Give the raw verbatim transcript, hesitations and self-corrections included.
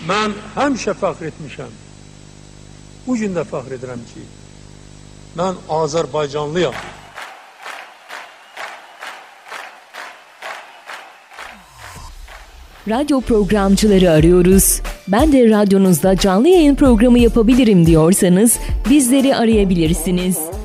Mən həmişə fəxr etmişəm. Bu gün də fəxr edirəm ki, mən Azərbaycanlıyam. Radyo programcıları arıyoruz. Ben de radyonuzda canlı yayın programı yapabilirim diyorsanız bizleri arayabilirsiniz.